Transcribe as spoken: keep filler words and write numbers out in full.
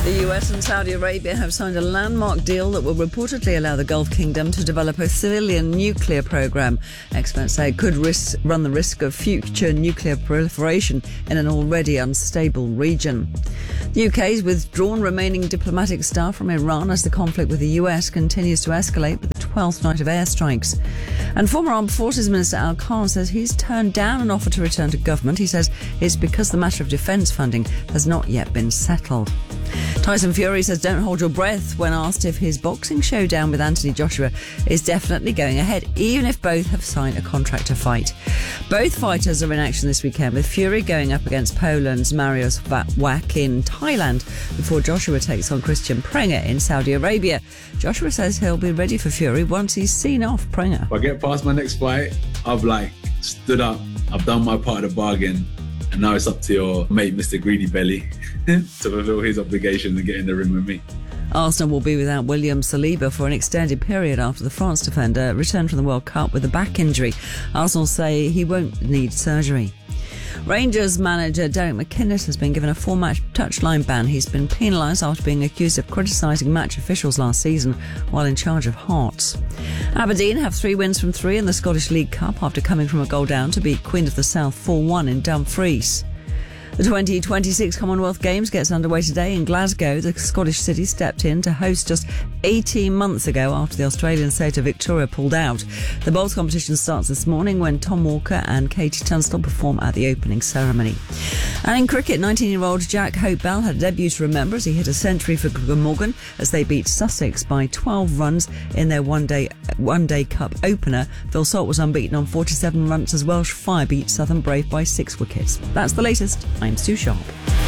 The U S and Saudi Arabia have signed a landmark deal that will reportedly allow the Gulf Kingdom to develop a civilian nuclear program. Experts say it could risk, run the risk of future nuclear proliferation in an already unstable region. The U K has withdrawn remaining diplomatic staff from Iran as the conflict with the U S continues to escalate with the twelfth night of airstrikes. And former Armed Forces Minister Al Khan says he's turned down an offer to return to government. He says it's because the matter of defence funding has not yet been settled. Tyson Fury says don't hold your breath when asked if his boxing showdown with Anthony Joshua is definitely going ahead, even if both have signed a contract to fight. Both fighters are in action this weekend, with Fury going up against Poland's Mariusz Wach in Thailand before Joshua takes on Christian Prenger in Saudi Arabia. Joshua says he'll be ready for Fury once he's seen off Prenger. If I get past my next fight, I've like stood up, I've done my part of the bargain, and now it's up to your mate, Mister Greedy Belly, to fulfill his obligation and get in the ring with me. Arsenal will be without William Saliba for an extended period after the France defender returned from the World Cup with a back injury. Arsenal say he won't need surgery. Rangers manager Derek McInnes has been given a four-match touchline ban. He's been penalised after being accused of criticising match officials last season while in charge of Hearts. Aberdeen have three wins from three in the Scottish League Cup after coming from a goal down to beat Queen of the South four one in Dumfries. The twenty twenty-six Commonwealth Games gets underway today in Glasgow. The Scottish city stepped in to host just eighteen months ago after the Australian state of Victoria pulled out. The bowls competition starts this morning when Tom Walker and Katie Tunstall perform at the opening ceremony. And in cricket, nineteen-year-old Jack Hopewell had a debut to remember as he hit a century for Glamorgan as they beat Sussex by twelve runs in their one-day one-day cup opener. Phil Salt was unbeaten on forty-seven runs as Welsh Fire beat Southern Brave by six wickets. That's the latest. I'm Sue Sharp.